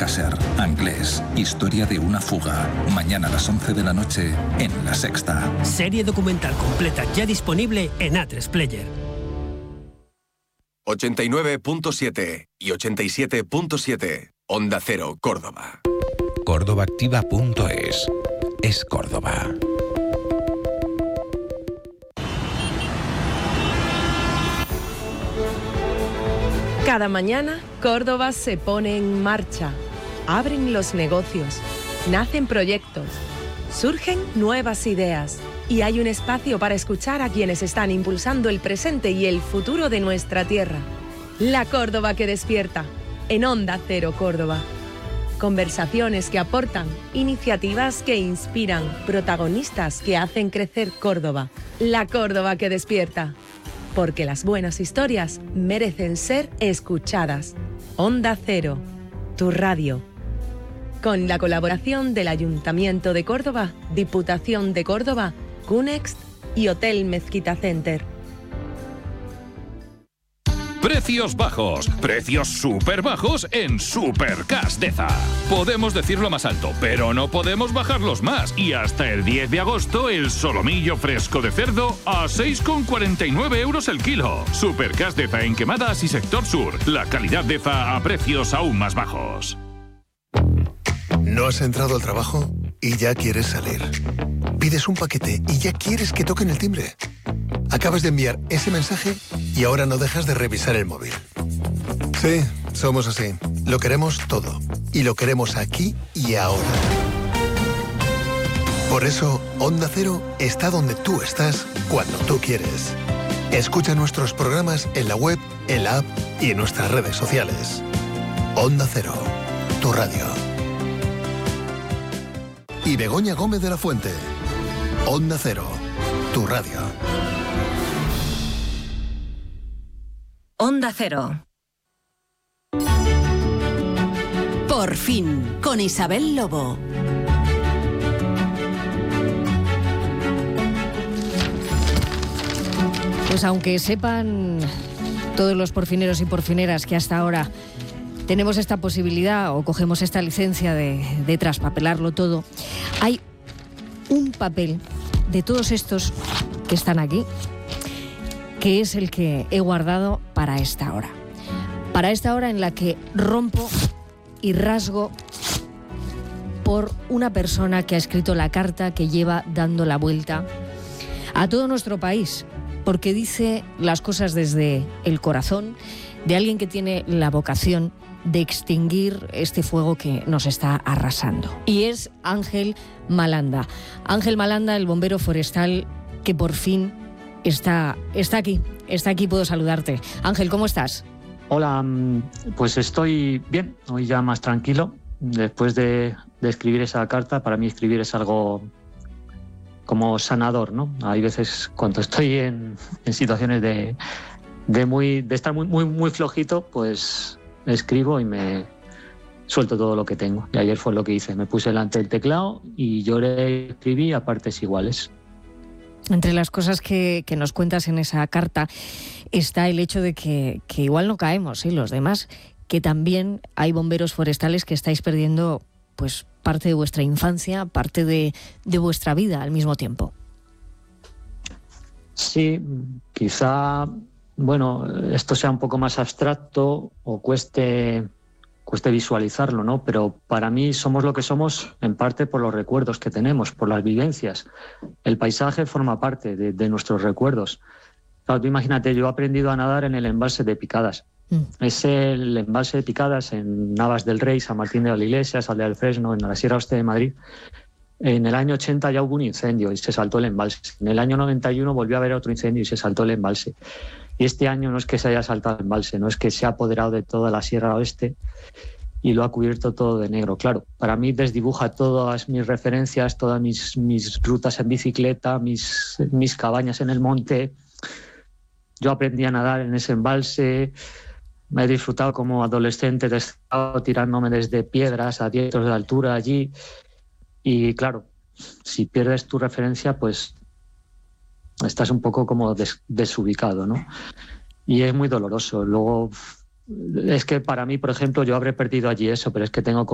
Alcácer, Anglés, historia de una fuga. Mañana a las 11 de la noche en La Sexta. Serie documental completa ya disponible en A3 Player. 89.7 y 87.7. Onda Cero, Córdoba. Córdobaactiva.es. Es Córdoba. Cada mañana, Córdoba se pone en marcha. Abren los negocios, nacen proyectos, surgen nuevas ideas y hay un espacio para escuchar a quienes están impulsando el presente y el futuro de nuestra tierra. La Córdoba que despierta, en Onda Cero Córdoba. Conversaciones que aportan, iniciativas que inspiran, protagonistas que hacen crecer Córdoba. La Córdoba que despierta. Porque las buenas historias merecen ser escuchadas. Onda Cero, tu radio. Con la colaboración del Ayuntamiento de Córdoba, Diputación de Córdoba, Cunext y Hotel Mezquita Center. Precios bajos, precios súper bajos en Supercas Deza. Podemos decirlo más alto, pero no podemos bajarlos más. Y hasta el 10 de agosto, el solomillo fresco de cerdo a 6,49 euros el kilo. Supercas Deza en Quemadas y Sector Sur. La calidad Deza a precios aún más bajos. ¿No has entrado al trabajo y ya quieres salir? Pides un paquete y ya quieres que toquen el timbre. Acabas de enviar ese mensaje y ahora no dejas de revisar el móvil. Sí, somos así. Lo queremos todo. Y lo queremos aquí y ahora. Por eso, Onda Cero está donde tú estás, cuando tú quieres. Escucha nuestros programas en la web, en la app y en nuestras redes sociales. Onda Cero, tu radio. Y Begoña Gómez de la Fuente. Onda Cero, tu radio. Onda Cero. Por fin, con Isabel Lobo. Pues aunque sepan todos los porfineros y porfineras que hasta ahora tenemos esta posibilidad o cogemos esta licencia de traspapelarlo todo, hay un papel de todos estos que están aquí, que es el que he guardado para esta hora. Para esta hora en la que rompo y rasgo por una persona que ha escrito la carta que lleva dando la vuelta a todo nuestro país, porque dice las cosas desde el corazón de alguien que tiene la vocación de extinguir este fuego que nos está arrasando. Y es Ángel Malanda. Ángel Malanda, el bombero forestal que por fin está aquí, puedo saludarte. Ángel, ¿cómo estás? Hola, pues estoy bien, hoy ya más tranquilo. Después de escribir esa carta, para mí escribir es algo como sanador, ¿no? Hay veces cuando estoy en situaciones de estar muy flojito, pues escribo y me suelto todo lo que tengo. Y ayer fue lo que hice, me puse delante del teclado y lloré y escribí a partes iguales. Entre las cosas que nos cuentas en esa carta está el hecho de que igual no caemos, ¿sí? Los demás, que también hay bomberos forestales que estáis perdiendo pues parte de vuestra infancia, parte de vuestra vida al mismo tiempo. Sí, quizá, bueno, esto sea un poco más abstracto o cueste visualizarlo, ¿no? Pero para mí somos lo que somos en parte por los recuerdos que tenemos, por las vivencias. El paisaje forma parte de nuestros recuerdos. Claro, tú imagínate, yo he aprendido a nadar en el embalse de Picadas. Es el embalse de Picadas en Navas del Rey, San Martín de la Iglesia, Aldea del Fresno, en la Sierra Oeste de Madrid. En el año 80 ya hubo un incendio y se saltó el embalse. En el año 91 volvió a haber otro incendio y se saltó el embalse. Y este año no es que se haya saltado el embalse, no es que se ha apoderado de toda la Sierra Oeste y lo ha cubierto todo de negro. Claro, para mí desdibuja todas mis referencias, todas mis rutas en bicicleta, mis cabañas en el monte. Yo aprendí a nadar en ese embalse, me he disfrutado como adolescente, tirándome desde piedras a 10 metros de altura allí. Y claro, si pierdes tu referencia, pues estás un poco como desubicado, ¿no? Y es muy doloroso. Luego, es que para mí, por ejemplo, yo habré perdido allí eso, pero es que tengo